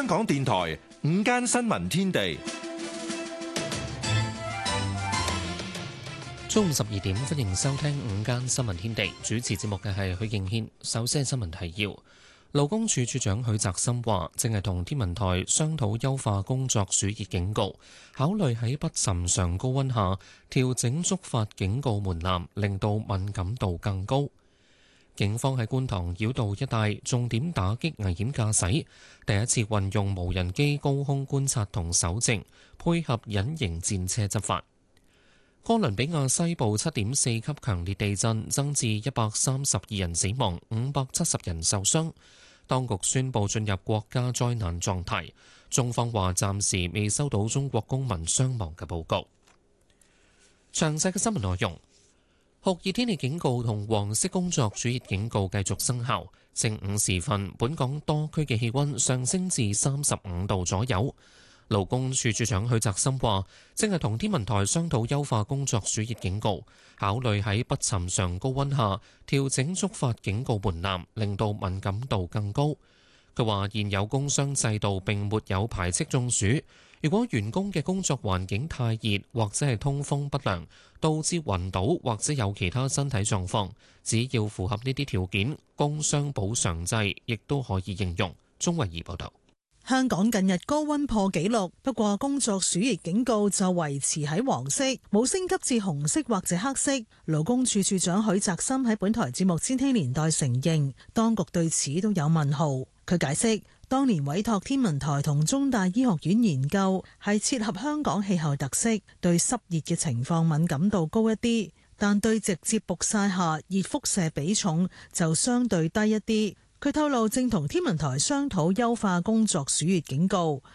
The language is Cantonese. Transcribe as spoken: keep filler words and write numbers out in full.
香港電台午間新聞天地， 中午十二點，歡迎收聽午間新聞天地。主持節目嘅係許敬軒。首先係新聞提要。勞工處處長許澤森話，正係同天文台商討優化工作暑熱警告，考慮喺不尋常高溫下調整觸發警告門檻，令到敏感度更高。警方喺觀塘繞道一帶重點打擊危險駕駛，第一次運用無人機高空觀察同搜證，配合隱形戰車執法。哥倫比亞西部七點四級強烈地震，增至一百三十二人死亡，五百七十人受傷。當局宣布進入國家災難狀態。中方話暫時未收到中國公民傷亡嘅報告。詳細嘅新聞內容。酷熱天氣警告同黃色工作暑熱警告繼續生效。正午時分，本港多區嘅氣溫上升至三十五度左右。勞工處處長許澤森話，正係同天文台商討優化工作暑熱警告，考慮喺不尋常高溫下調整觸發警告門檻，令到敏感度更高。佢話現有工傷制度並沒有排斥中暑，如果員工嘅工作環境太熱或者係通風不良，導致暈倒或者有其他身體狀況，只要符合呢啲條件，工傷補償制亦都可以應用。鍾慧儀報道。 香港近日高溫破紀錄，不過工作暑熱警告就維持喺黃色，冇升級至紅色或者黑色。勞工處處長許澤森喺本台節目《千禧年代》承認，當局對此都有問號。佢解釋，當年委託天文台同中大醫學院研究，係切合香港氣候特色，對濕熱嘅情況敏感度高一啲，但對直接曝曬下熱輻射比重就相對低一啲。佢透露正同天文台商討優化工作暑熱警告，